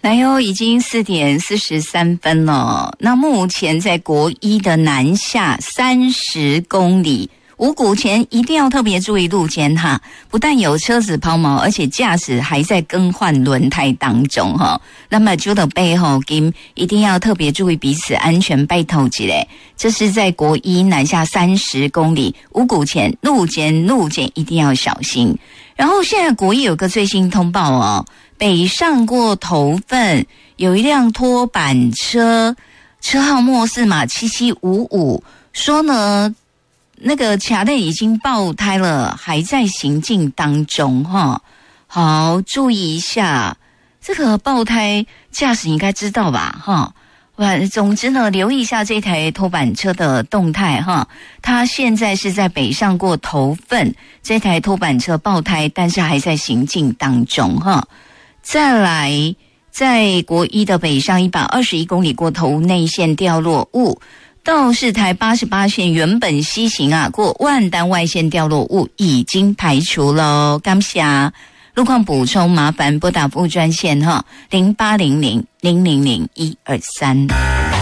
来哟，已经4点43分了。那目前在国一的南下30公里，五股前一定要特别注意路肩哈，不但有车子抛锚，而且驾驶还在更换轮胎当中哈。那么就的背后跟一定要特别注意彼此安全，拜托一下。这是在国一南下30公里，五股前路肩一定要小心。然后现在国一有个最新通报哦，北上过头份有一辆拖板车，车号末4码7755，说呢那个卡内已经爆胎了，还在行进当中哈。好，注意一下这个爆胎驾驶应该知道吧哈。总之呢，留意一下这台拖板车的动态哈。它现在是在北上过头份，这台拖板车爆胎，但是还在行进当中哈。再来，在国一的北上121公里过头内线掉落物，道士台88线原本西行啊，过万丹外线掉落物已经排除了。感谢路况补充，麻烦拨打服务专线哈，0800 000 123。